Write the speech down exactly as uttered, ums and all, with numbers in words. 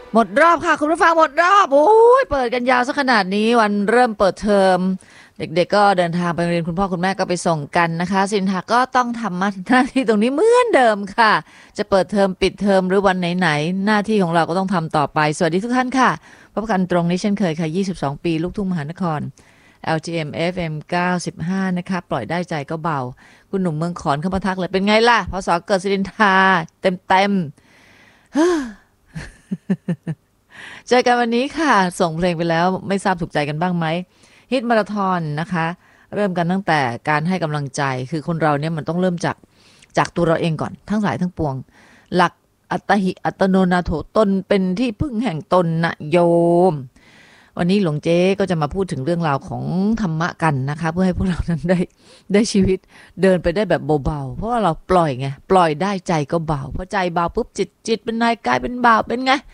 หมดรอบค่ะคุณผู้ฟังหมดรอบโอ้ยเปิดกันยาวซะขนาดนี้วันเริ่มเปิดเทอมเด็กๆก็เดินทางไปโรงเรียนคุณพ่อคุณแม่ก็ไปส่งกันนะคะสินหาก็ต้องทำหน้าที่ตรงนี้เหมือนเดิมค่ะจะเปิดเทอมปิดเทอมหรือวันไหนๆหน้าที่ของเราก็ต้องทำต่อไปสวัสดีทุกท่านค่ะพบกันตรงนี้เช่นเคยค่ะยี่สิบสองปีลูกทุ่งมหานคร แอล จี เอ็ม เอฟ เอ็ม เก้าสิบห้านะคะปล่อยได้ใจก็เบาคุณหนุ่มเมืองขอนเข้ามาทักเลยเป็นไงล่ะพศเกิดสิรินทราเต็มๆ เจอกันวันนี้ค่ะส่งเพลงไปแล้วไม่ทราบถูกใจกันบ้างไหมฮิตมาราธอนนะคะเริ่มกันตั้งแต่การให้กำลังใจคือคนเราเนี่ยมันต้องเริ่มจากจากตัวเราเองก่อนทั้งหลายทั้งปวงหลักอัตหิอัตโนนาโถตนเป็นที่พึ่งแห่งตนนะโยมวันนี้หลวงเจ๊ก็จะมาพูดถึงเรื่องราวของธรรมะกันนะคะเพื่อให้พวกเรานั้นได้ได้ชีวิตเดินไปได้แบบเบาๆเพราะว่าเราปล่อยไงปล่อยได้ใจก็เบาพอใจเบาปุ๊บจิตจิตเป็นนายกายเป็นเบาเป็นไง